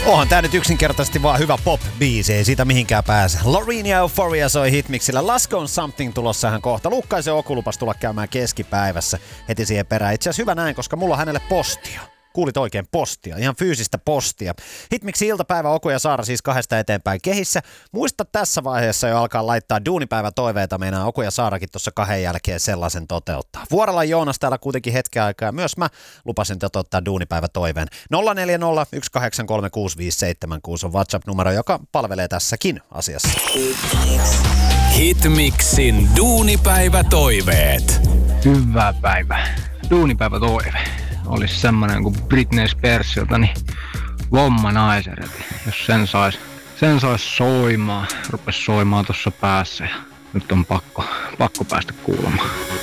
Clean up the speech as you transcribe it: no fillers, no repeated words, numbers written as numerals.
Onhan tää nyt yksinkertaisesti vaan hyvä pop-biisi, ei siitä mihinkään pääse. Loreen ja Euphoria soi Hitmixillä. Last Gone Something tulossahan kohta. Lukkaisen Oku lupas tulla käymään keskipäivässä heti siihen perään. Itse asiassa hyvä näin, koska mulla on hänelle postia. Kuulit oikein, postia, ihan fyysistä postia. Hitmixin iltapäivä, Oku ja Saara siis 2 eteenpäin kehissä. Muista tässä vaiheessa jo alkaa laittaa duunipäivä toiveita, meinaa Oku ja Saarakin tuossa 2 jälkeen sellaisen toteuttaa. Vuorella Joonas täällä kuitenkin hetken aikaa ja myös mä lupasin toteuttaa duunipäivä toiveen. 040 1836576 on WhatsApp-numero, joka palvelee tässäkin asiassa. Hitmixin duunipäivä toiveet. Hyvää päivää. Duunipäivä toive olisi semmonen kuin Britney Spearsilta, niin Womanizeri. Jos sen sais soimaan, rupes soimaan tuossa päässä ja nyt on pakko päästä kuulemaan.